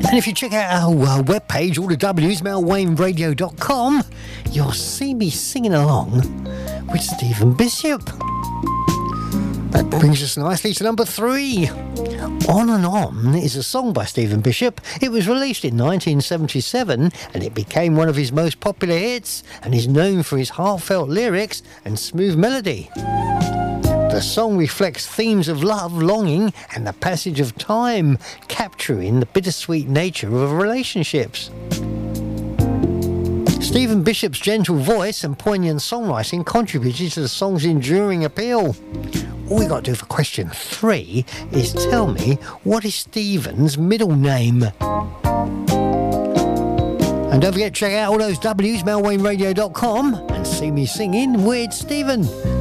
And if you check out our webpage, all the W's, melwayneradio.com, you'll see me singing along with Stephen Bishop. That brings us nicely to number 3. On and On is a song by Stephen Bishop. It was released in 1977 and it became one of his most popular hits and is known for his heartfelt lyrics and smooth melody. The song reflects themes of love, longing and the passage of time, capturing the bittersweet nature of relationships. Stephen Bishop's gentle voice and poignant songwriting contributed to the song's enduring appeal. All you got to do for question 3 is tell me what is Stephen's middle name. And don't forget to check out all those W's, melwayneradio.com, and see me singing with Stephen.